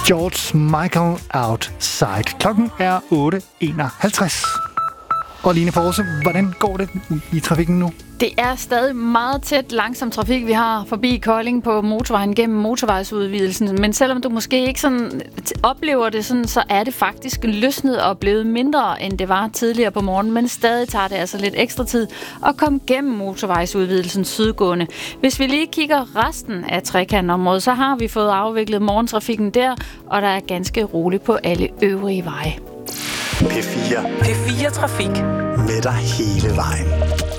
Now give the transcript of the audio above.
George Michael Outside. Klokken er 8:51. Og Line Forse, hvordan går det i trafikken nu? Det er stadig meget tæt langsom trafik, vi har forbi Kolding på motorvejen gennem motorvejsudvidelsen. Men selvom du måske ikke sådan oplever det sådan, så er det faktisk løsnet og blevet mindre, end det var tidligere på morgenen. Men stadig tager det altså lidt ekstra tid at komme gennem motorvejsudvidelsen sydgående. Hvis vi lige kigger resten af trekantområdet, så har vi fået afviklet morgentrafikken der, og der er ganske roligt på alle øvrige veje. P4 Trafik. Med dig hele vejen.